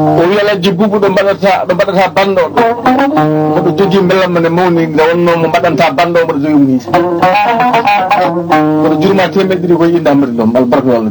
o wi alhaji Boubou ɗo mbaɗata bande o mboɗo jogui belamma ne mawni nde wonno mo mbaɗanta bande o mboɗo jogui mo hiisa mboɗo jurma 100 ɗiɗi koye inde Amadou Lo mbal barka